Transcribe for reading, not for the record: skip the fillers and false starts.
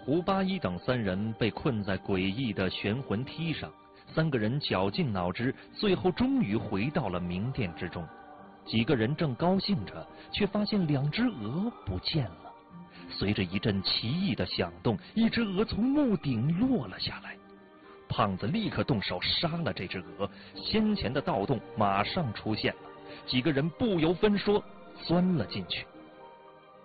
胡八一等3人被困在诡异的悬魂梯上，3个人绞尽脑汁，最后终于回到了明殿之中。几个人正高兴着，却发现2只鹅不见了。随着一阵奇异的响动，一只鹅从木顶落了下来。胖子立刻动手杀了这只鹅，先前的盗洞马上出现了，几个人不由分说钻了进去。